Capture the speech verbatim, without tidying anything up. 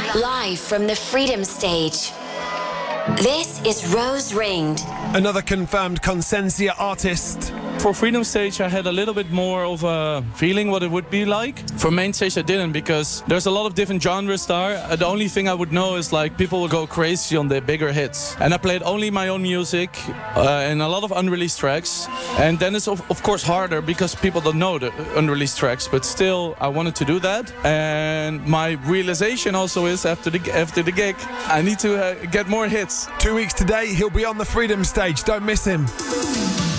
Live from the Freedom Stage. This is Rose Ringed. Another confirmed Consensia artist. For Freedom Stage, I had a little bit more of a feeling what it would be like. For Main Stage, I didn't, because there's a lot of different genres there. Uh, the only thing I would know is like people will go crazy on the bigger hits. And I played only my own music uh, and a lot of unreleased tracks. And then it's of, of course harder because people don't know the unreleased tracks. But still, I wanted to do that. And my realization also is after the after the gig, I need to uh, get more hits. Two weeks today, he'll be on the Freedom Stage. Don't miss him.